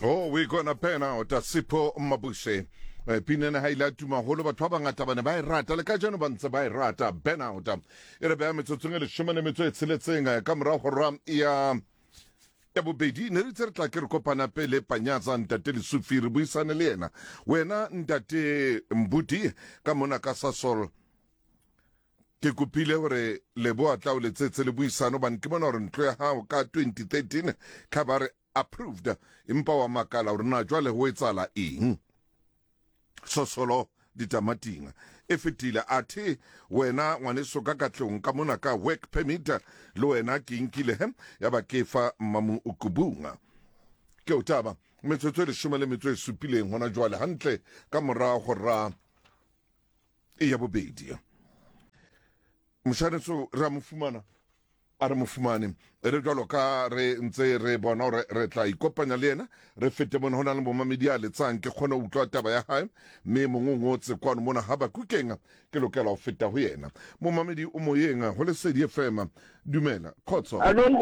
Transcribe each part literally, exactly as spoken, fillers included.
Oh, we're gonna pen out a Sipho Mabushe. Pinena haila tuma holo batho ba ngata bana ba irata le ka jano ba ntse ba irata ben out e re ba metsotsong le shomane metso e tseletseng ka mora go ram ya ya bobedi ne re tse re tla ke re kopana pele panyatsa ntate le sufiri buisane le yena wena ntate Mbuti ka mona ka Sasol ke kopile hore le bo atla o le tsetse le buisano ba nke bona hore ntlo ya hao ka twenty thirteen ka ba re approved impa wa makala hore na jwale ho etsala eng Sosolo ditamatinga e fetile athe wena ngwaneso ka katlong ka mona ka work permit le wena ke inkile hem ya ba ke fa mamu ukubunga ke utaba metsotso le shumele metso e supileng hona jwale hantle ka mora go ra e ya bobedi moshanetso ra mofumana a re mofumane re jwalo ka re ntse re bona re re tla ikopanya le yena re fete mona hona le bomamedi a letsang ke khona utlwa taba ya hae me mongongotse kwano mona haba kukenga ke lokela ho feta ho yena momamedi o moyenga ho le sedi F M dumela khotso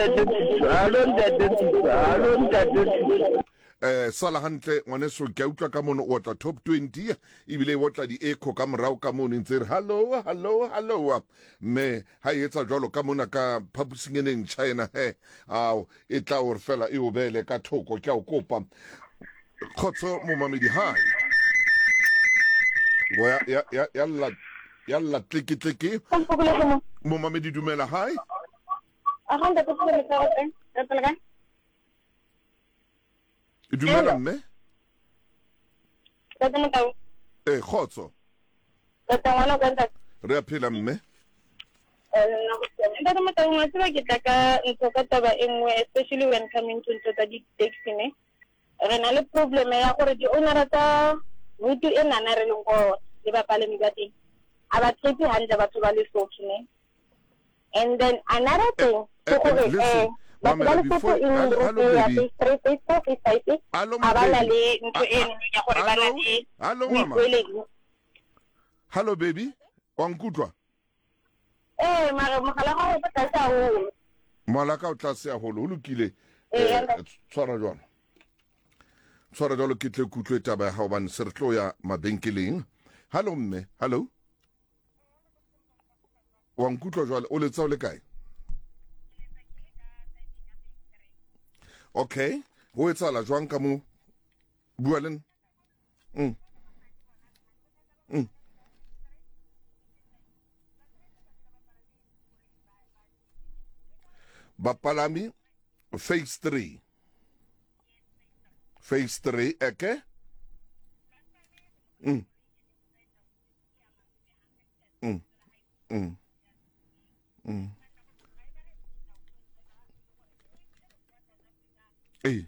eh sala hantle ngwaneso ke utlwa ka mono o tla top twenty ibile o tla di echo ka morao ka mono ntse hello hello hello me ha etsa jwalo ka mona ka phapusingeneng China he ao e tla o fela e o bele ka thoko ke o kopa khotso momamedi hai boya ya ya ya la ya la tliki tliki momamedi dumela hai ahanda ko tsela ka ka tsela dumela mme ka tsena ka eh khotso ka tsana ka nta re a phela mme eh na go tsena nda mo tla mo tsela ke tla ka ntse ka taba engwe especially when coming to ntse di taxi ne re na le problem ya gore di owner tsa butu e nana re leng go le ba palemi ba teng a ba treat hantle batho ba le soki ne and then another thing eh, go eh, gore eh Mamela, before, hello, hello, baby. Hello, my baby. Hello, hello, mama. Hello, baby. Wankutwa. Eh, mara mogala ga o patsa sa o. Malaka o tla se a holo, lokile. Eh, tsara jwana. Tsara jalo ke tle kutlwe taba ya hao ba se re tlo ya mabenkeleng. Hello mme, hello. Wankutwa jwale o letsa o le kae? Okay, ho etsala jwang ka mo bualen mm mm bapalami phase three phase three okay mm mm mm mm Hey.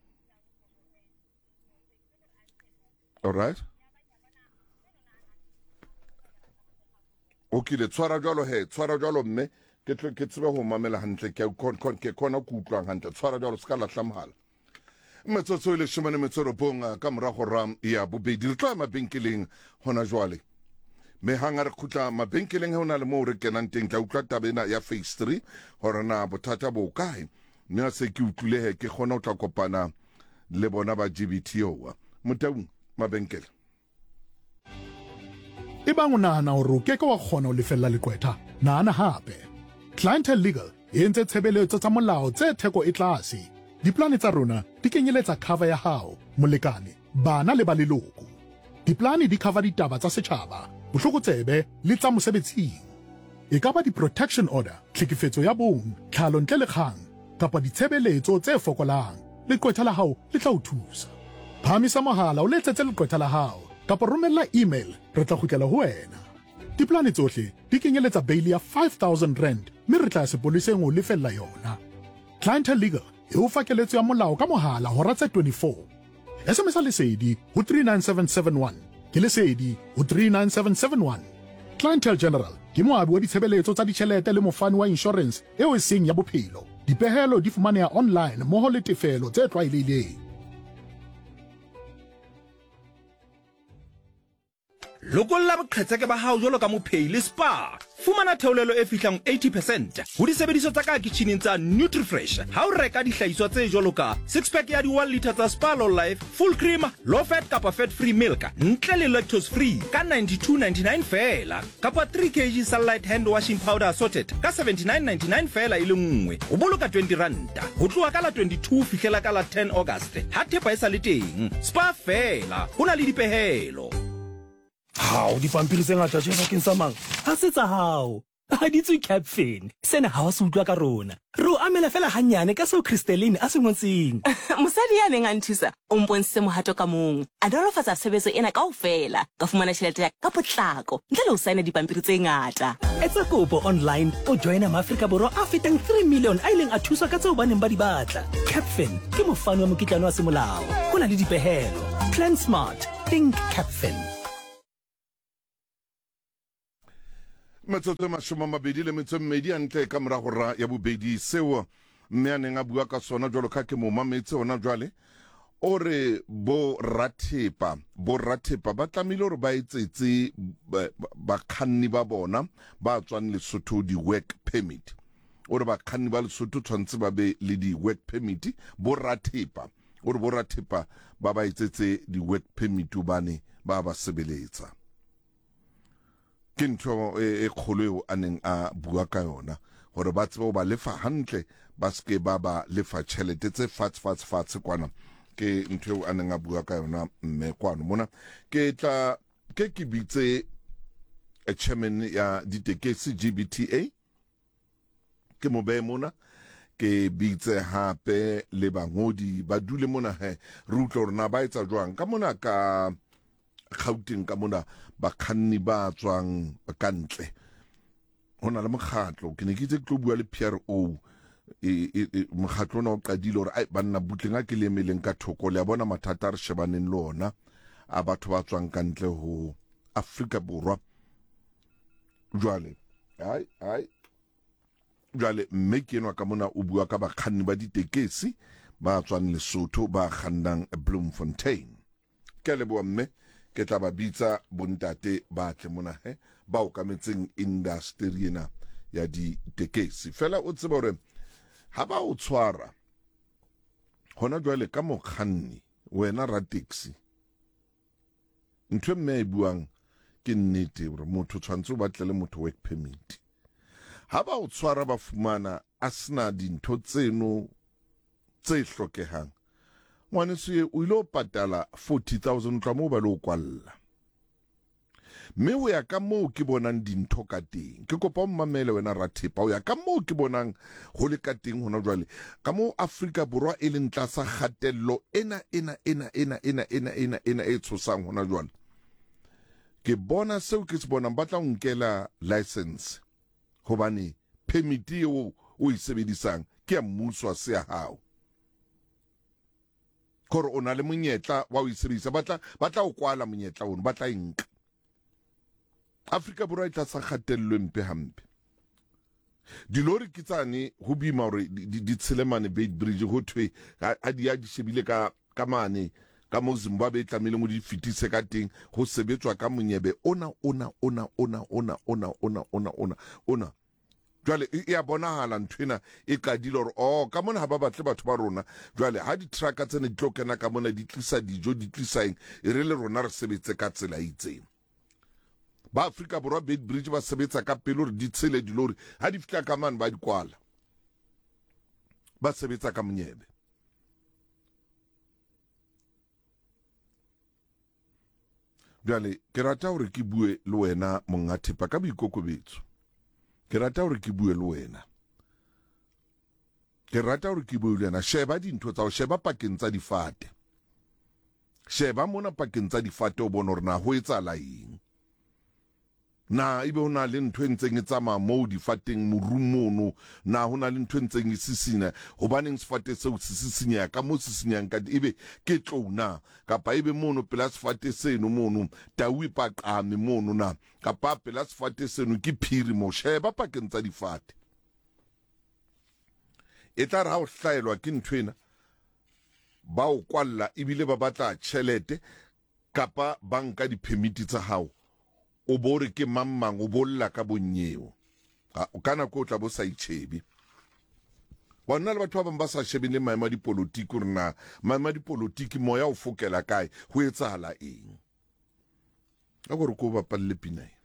All right. Okay, le tswara jalo he, tswara jalo mme ke tle ke tsebe ho mamela hantle ke kon kon ke kona ku utlwang hantle tswara jalo ska la hlamhala. Metsotso ile shomane metsoro bonga ka mora go ram ya bobedi le tla mabenkeleng hona jwale. Me hanga re khutla mabenkeleng hona le mo re kenang teng tla utlwa tabena ya phase three hore na bothata bo kae. Nna se ke utlwile he ke khona o tla kopana le bona ba G B T O motaung mabenkele e bang o nahana hore o keke wa kgona ho lefella leqwetha nahana hape Clientele Legal e entse tshebeletso tsa molao tse theko e tlase diplane tsa rona di kenyeletsa cover ya hao molekane bana le ba leloko diplane di cover ditaba tsa setjhaba bohlokotsebe le tsa mosebetsing e ka ba di-protection order tlhekefetso ya bong tlhalo ntle le kgang kapa ditshebeletso tse fokolang leqwetha la hao le tla o thusa phamisa mohala o letsetse leqwetha la hao kapa romella email re tla kgutlela ho wena diplane tsohle di kenyeletsa bail ya five thousand rand mme re tla sepoliseng o lefella yona Clientele Legal e o fa keletso ya molao ka mohala hora tse twenty-four S M S a lesedi ho three nine seven seven one ke lesedi ho three nine seven seven one Clientele General ke moabi wa ditshebeletso tsa ditjhelete le mofani wa insurance eo e seng ya bophelo dipehelo di fumaneha online mmoho le tefelo tse tlwaelehileng lokolla boqhetseke ba hao jwalo ka mophei le spa. Fumana theolelo e fihlang eighty percent ho disebediswa tsa ka kitcheneng tsa Nutrifresh ha o reka dihlahiswa tse jwalo ka six pack ya di one litre tsa Spa Low Life full cream low fat kapa fat free milk ntle le lactose free ka ninety-two ninety-nine fela, kapa three kilograms Sunlight hand washing powder assorted ka seventy-nine ninety-nine fela e le nngwe o boloka twenty ranta ho tloha ka la twenty-two fihlela ka la ten August ha thepa e sa le teng. Spa fela hona le dipehelo. Hao dipampiri tse ngata tse bakeng sa mang ha se tsa hao ha di tswe Capfin sena ha wa se utlwa ka rona re o amela fela hanyane ka seo Crystalline a se ngotseng mosadi ya neng a nthusa o mponse mohato ka mong a dolofatsa tshebetso ena kaofela ka fumana tjhelete ya ka potlako ntle le ho saena dipampiri tse ngata. Etsa kopo online o joina Maafrika Borwa a fetang three million a ileng a thuswa ka tseo ba neng ba di batla. Capfin ke mofani wa mokitlano wa semolao ho na le dipehelo. Plan smart, think Capfin. Metsotso mashome a mabedi le metso e mmedi antle ka mora hora ya bobedi seo mme a neng a bua ka sona jwalo ka ke mo mametse ona jwale o re bo rathepa bo rathepa ba tlamile hore ba etsetse bakganni ba bona ba tswang Lesotho di work permit o re bakganni ba Lesotho tshwantse ba be le di work permit bo rathepa o re bo rathepa ba ba etsetse di work permit bane ba ba sebeletsa ke ntho e kgolo eo a neng a bua ka yona gore ba tsebe ba lefa hantle ba ske ba ba lefa tšhelete tse fatshe fatshe fatshe kwana ke ntho eo a neng a bua ka yona mme kwano mona ke tla ke ke bitse a chairman ya ditekesi G B T A ke mo be mona ke bitse hape le bangodi ba dule mona he re utlwa rona ba etsa jwang ka mona ka Gauteng ka mona bakganni ba tswang ka ntle hona le mokgatlo ke ne ke itse ke tlo bua le P R O e mokgatlo ona o qadile hore ai banna butleng a ke le emeleng ka thoko le a bona mathata a re shebaneng le ona a batho ba tswang ka ntle ho Afrika Borwa jwale ai ai jwale mme ke enwa ka mona o bua ka bakganni ba ditekesi ba tswang Lesotho ba kgannang Bloemfontein ke le bua mme ke tla ba bitsa bontate ba tle mona he ba o kametseng industry ena ya di tekesi fela o tseba hore ha ba o tshwara hona jwale ka mokganni wena ra taxi ntwe mme e buang ke nnete hore motho tshwantse o batle le motho work permit ha ba o tshwara ba fumana a sena dintho tseno tse hlokehang ngwane se o ile o patala forty thousand tla mo ba le o kwalla mme o ya ka moo ke bonang dintho ka teng ke kopa o mmamele wena Rathepa o ya ka moo ke bonang ho le ka teng hona jwale ka moo Afrika Borwa e leng tlasa kgatello ena ena ena ena ena ena ena ena e tshosang hona jwale ke bona seo ke se bonang ba tla nkela license hobane permit eo o e sebedisang ke ya mmuso a se ya hao kore o na le monyetla wa o isebedisa batla batla o kwala monyetla ono batla inka Afrika Borwa e tla sa kgatello mpe hampe dilori kitsane ho bima hore di tshelemane Beit Bridge ho thwe a di a di shebile ka ka mane ka mo Zimbabwe tlamile mo di fitise ka teng ho sebetswa ka monyebe ona ona ona ona ona ona ona ona ona ona jwale e a bonahala nthwena e qadile hore oh ka mona ha ba batle batho ba rona jwale ha di trucker tsene di tlo kena ka mona di tlisa dijo di tlisa eng e re le rona re sebetse ka tsela itseng ba Afrika Borwa Beit Bridge ba sebetsa ka pelo re di tshele dilori ha di fitla ka mane ba di kwala ba sebetsa ka monyebe jwale ke rata hore ke bue le wena monga Thepa ka boikokobetso ke rata hore ke bue le wena ke rata hore ke bue le wena sheba dintho tsa o sheba pakeng tsa difate sheba mona pakeng tsa difate o bona hore na ho etsahala eng na ibe hona le ntho e ntseng e tsamaya moo difateng morumono na hona le ntho e ntseng e sisina hobaneng sefate seo se sisinya ka mo sisinyang ka ebe ke tlona kapa ebe mono pela sefate seno mono tawi pa qame mono na kapa pela sefate seno ke phiri mo sheba pakeng tsa difate e tla ra o hlaelwa ke nthwena ba o kwalla ebile ba batla tšhelete kapa banka di permit tsa hao o bore ke mammang o bolla ka bonyeo o kana ko tla bo sa itshebe wa nna le batho ba bang ba sa shebile maemo a dipolotiki rena maemo a dipolotiki moya o fokela kae ho etsahala eng a gore ko ba palle pina